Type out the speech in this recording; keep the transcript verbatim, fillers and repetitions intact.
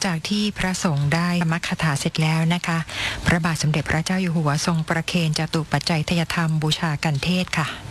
จากที่พระสงฆ์ได้ธรรมคาถาเสร็จแล้วนะคะพระบาทสมเด็จพระเจ้าอยู่หัวทรงประเคนจตุปัจจัยทยธรรมบูชากันเทศค่ะ